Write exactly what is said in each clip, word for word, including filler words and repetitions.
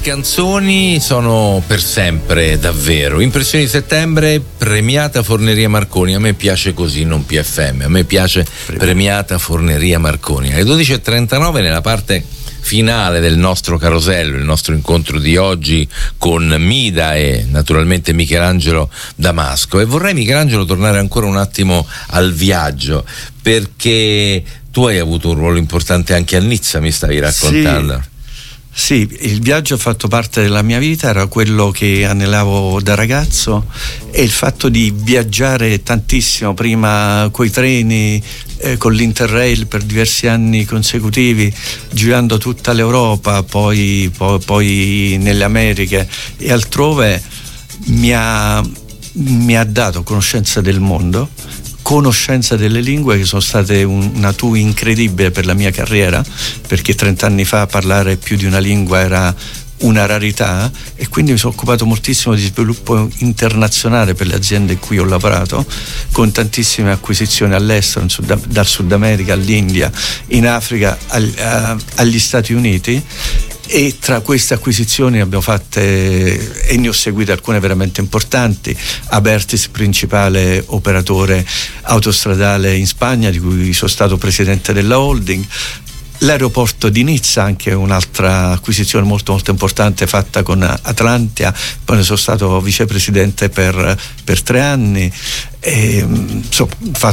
Canzoni sono per sempre, davvero. Impressioni di settembre, premiata Forneria Marconi. A me piace così, non P F M. A me piace premiata Forneria Marconi. Alle dodici e trentanove, nella parte finale del nostro carosello, il nostro incontro di oggi con Mida e naturalmente Michelangelo Damasco. E vorrei, Michelangelo, tornare ancora un attimo al viaggio, perché tu hai avuto un ruolo importante anche a Nizza, mi stavi raccontando. Sì. Sì, il viaggio ha fatto parte della mia vita, era quello che anelavo da ragazzo, e il fatto di viaggiare tantissimo, prima coi treni, eh, con l'Interrail per diversi anni consecutivi, girando tutta l'Europa, poi, poi, poi nelle Americhe e altrove, mi ha, mi ha dato conoscenza del mondo, conoscenza delle lingue, che sono state un, una tool incredibile per la mia carriera, perché trent'anni fa parlare più di una lingua era una rarità, e quindi mi sono occupato moltissimo di sviluppo internazionale per le aziende in cui ho lavorato, con tantissime acquisizioni all'estero, in Sud, dal Sud America all'India, in Africa, al, a, agli Stati Uniti. E tra queste acquisizioni abbiamo fatte, e ne ho seguite alcune veramente importanti: Abertis, principale operatore autostradale in Spagna, di cui sono stato presidente della holding; l'aeroporto di Nizza, anche un'altra acquisizione molto molto importante fatta con Atlantia, poi ne sono stato vicepresidente per, per tre anni. E, so,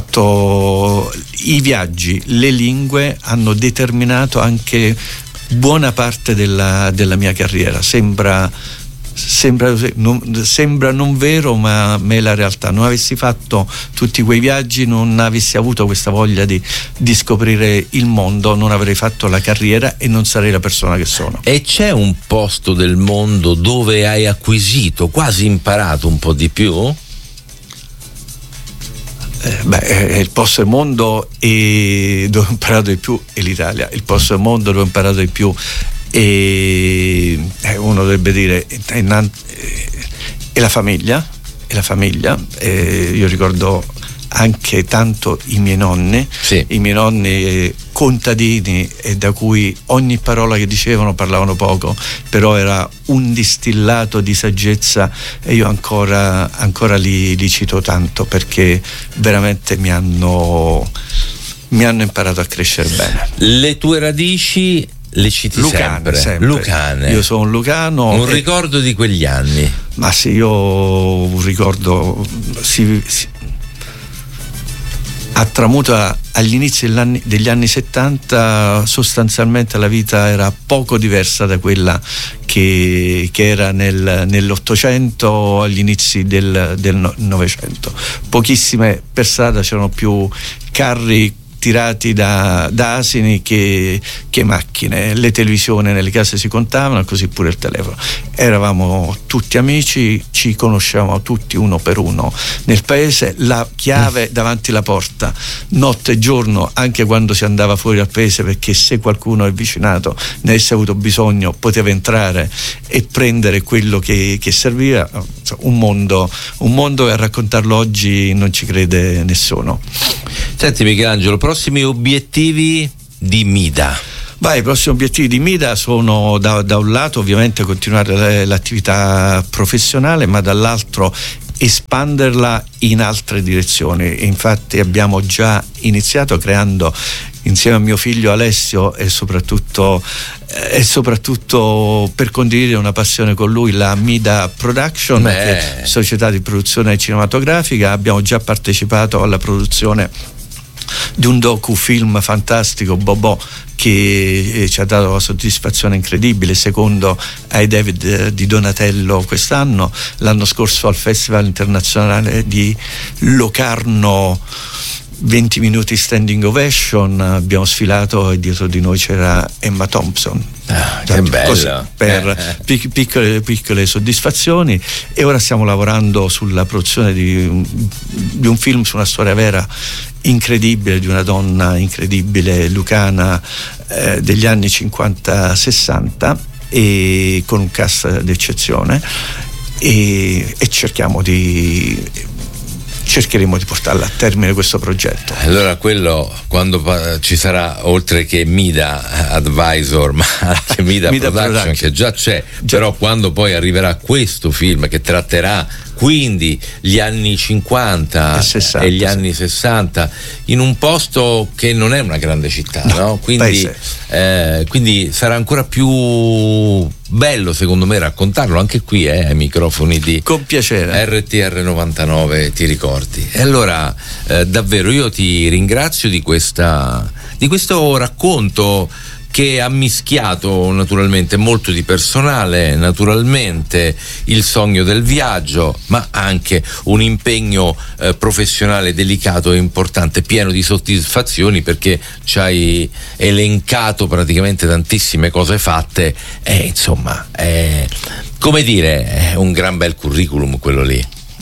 fatto i viaggi, le lingue hanno determinato anche buona parte della, della mia carriera. Sembra, sembra, non, sembra non vero, ma, ma è la realtà. Non avessi fatto tutti quei viaggi, non avessi avuto questa voglia di, di scoprire il mondo, non avrei fatto la carriera e non sarei la persona che sono. E c'è un posto del mondo dove hai acquisito, quasi imparato un po' di più? Eh, beh, il posto del mondo e dove ho imparato di più è l'Italia. Il posto del mondo dove ho imparato di più è, eh, uno dovrebbe dire è, è la famiglia, è la famiglia. Eh, io ricordo anche tanto i miei nonni, sì. i miei nonni contadini, e da cui ogni parola che dicevano parlavano poco, però era un distillato di saggezza, e io ancora, ancora li, li cito tanto, perché veramente mi hanno, mi hanno imparato a crescere bene. Le tue radici le citi Lucane, sempre. sempre. Lucane. Io sono un lucano. Un e... ricordo di quegli anni. Ma sì, io un ricordo si, si, a Tramuta agli inizi degli anni, degli anni settanta sostanzialmente la vita era poco diversa da quella che, che era nel, nell'Ottocento, agli inizi del, del Novecento. Pochissime per strada, c'erano più carri tirati da, da asini che, che macchine. Le televisioni nelle case si contavano, così pure il telefono. Eravamo tutti amici, ci conoscevamo tutti uno per uno nel paese, la chiave davanti alla porta notte e giorno, anche quando si andava fuori al paese, perché se qualcuno è vicinato, ne avesse avuto bisogno, poteva entrare e prendere quello che, che serviva. Un mondo, un mondo, e a raccontarlo oggi non ci crede nessuno. Senti Michelangelo, prossimi obiettivi di Mida? Beh, i prossimi obiettivi di Mida sono da, da un lato ovviamente continuare l'attività professionale, ma dall'altro espanderla in altre direzioni. Infatti abbiamo già iniziato creando, insieme a mio figlio Alessio, e soprattutto e soprattutto per condividere una passione con lui, la Mida Production, Beh. che è società di produzione cinematografica. Abbiamo già partecipato alla produzione di un docufilm fantastico, Bobò, che ci ha dato una soddisfazione incredibile, secondo ai David di Donatello quest'anno. L'anno scorso al Festival Internazionale di Locarno, venti minuti standing ovation, abbiamo sfilato e dietro di noi c'era Emma Thompson. Ah, che bello. Così, per pic- piccole, piccole soddisfazioni. E ora stiamo lavorando sulla produzione di, di un film su una storia vera incredibile, di una donna incredibile lucana, eh, degli anni cinquanta sessanta, e con un cast d'eccezione, e, e cerchiamo di cercheremo di portarla a termine questo progetto. Allora quello, quando ci sarà, oltre che Mida Advisor, ma anche Mida, Mida Production, Production, che già c'è, già. Però quando poi arriverà questo film che tratterà quindi gli anni cinquanta e, sessanta, e gli sì. anni sessanta in un posto che non è una grande città, no? no? Quindi, eh, quindi sarà ancora più bello secondo me raccontarlo anche qui eh, ai microfoni di con piacere R T R novantanove, ti ricordi? E allora eh, davvero io ti ringrazio di questa di questo racconto che ha mischiato naturalmente molto di personale, naturalmente il sogno del viaggio, ma anche un impegno eh, professionale delicato e importante, pieno di soddisfazioni, perché ci hai elencato praticamente tantissime cose fatte e insomma è, come dire, è un gran bel curriculum quello lì.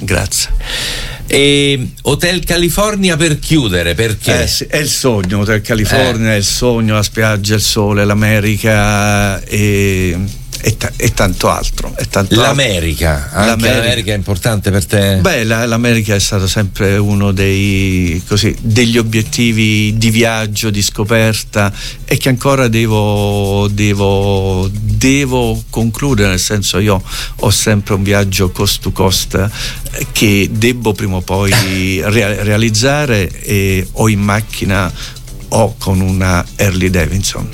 Grazie. E Hotel California per chiudere, perché? Eh sì, è il sogno, Hotel California eh. è il sogno, la spiaggia, il sole, l'America e, e, t- e tanto altro. E tanto L'America, altro. Anche l'America. l'America è importante per te? Beh, la, l'America è stato sempre uno dei così, degli obiettivi di viaggio, di scoperta, e che ancora devo, devo, devo concludere, nel senso io ho sempre un viaggio coast to coast che debbo prima o poi rea- realizzare e o in macchina o con una Harley Davidson.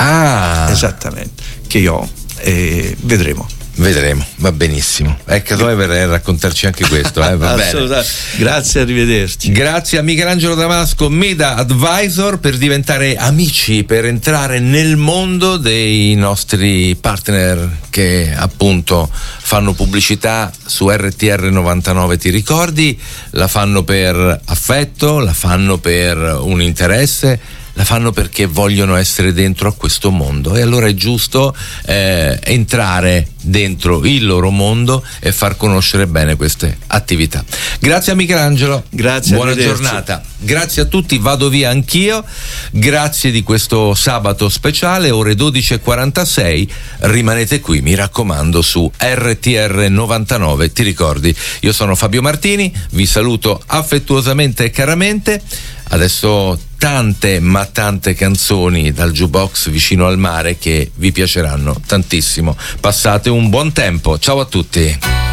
Ah, esattamente, che io ho e vedremo. Vedremo, va benissimo. Ecco, tu verrai a raccontarci anche questo, eh? Va bene. Grazie, arrivederci. Grazie a Michelangelo Damasco, Mida Advisor, per diventare amici, per entrare nel mondo dei nostri partner che appunto fanno pubblicità su R T R novantanove, ti ricordi? La fanno per affetto, la fanno per un interesse, la fanno perché vogliono essere dentro a questo mondo, e allora è giusto eh, entrare dentro il loro mondo e far conoscere bene queste attività. Grazie a Michelangelo, grazie, buona giornata, grazie a tutti, vado via anch'io, grazie di questo sabato speciale, ore dodici e quarantasei, rimanete qui, mi raccomando, su R T R novantanove, ti ricordi? Io sono Fabio Martini, vi saluto affettuosamente e caramente. Adesso tante ma tante canzoni dal jukebox vicino al mare che vi piaceranno tantissimo. Passate un buon tempo, ciao a tutti.